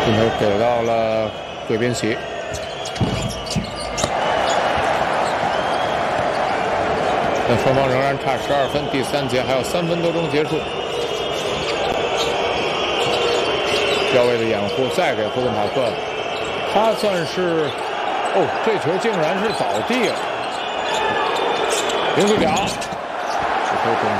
镜头给到了贵宾席。那双方仍然差12分，第3节还有3分多钟结束。腰位的掩护再给胡德马克，他算是这球竟然是倒地了。林书表，这球